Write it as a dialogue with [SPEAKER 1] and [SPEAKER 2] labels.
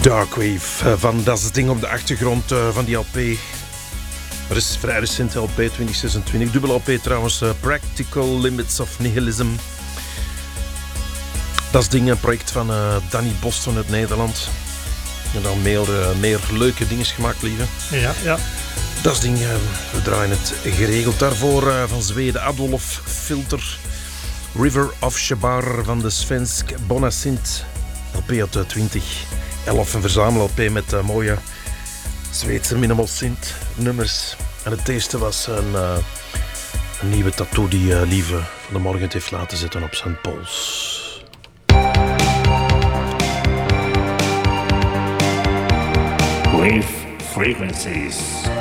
[SPEAKER 1] Darkwave van Dat is het ding op de achtergrond van die LP. Dat is vrij recent, LP 2026. Dubbel LP trouwens, Practical Limits of Nihilism. Dat is het ding, een project van Danny Boston uit Nederland. En dan meer leuke dingen gemaakt, lieve.
[SPEAKER 2] Ja.
[SPEAKER 1] Dat is het ding, we draaien het geregeld. Daarvoor van Zweden Adolf Filter. River of Shabar van de Svensk Bonasint. LP uit 2011, een verzamel-LP met mooie Zweedse minimal synth nummers. En het eerste was een nieuwe tattoo die Lieve van de Morgen heeft laten zetten op zijn pols.
[SPEAKER 3] Wave Frequencies.